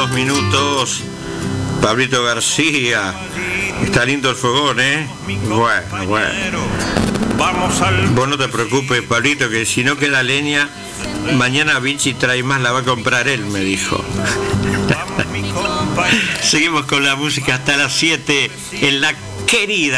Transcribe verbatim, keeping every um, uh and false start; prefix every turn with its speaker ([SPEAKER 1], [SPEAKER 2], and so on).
[SPEAKER 1] dos minutos. Pablito García. Está lindo el fogón, ¿eh? Bueno, bueno. Vos no te preocupes, Pablito, que si no queda leña, mañana Vichy trae más, la va a comprar él, me dijo. Seguimos con la música hasta las siete en la querida